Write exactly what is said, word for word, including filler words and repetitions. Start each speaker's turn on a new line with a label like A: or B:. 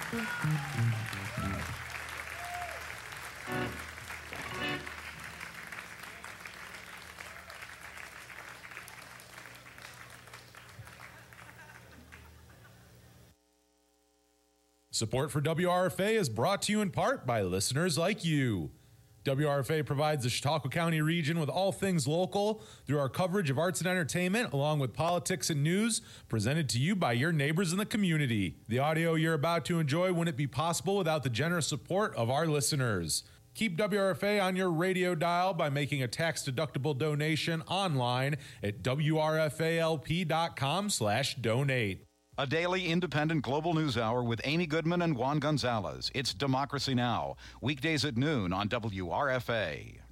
A: Support for W R F A is brought to you in part by listeners like you. W R F A provides the Chautauqua County region with all things local through our coverage of arts and entertainment, along with politics and news, presented to you by your neighbors in the community. The audio you're about to enjoy wouldn't be possible without the generous support of our listeners. Keep W R F A on your radio dial by making a tax-deductible donation online at W R F A L P dot com slash donate.
B: A daily independent global news hour with Amy Goodman and Juan Gonzalez. It's Democracy Now!, weekdays at noon on W R F A.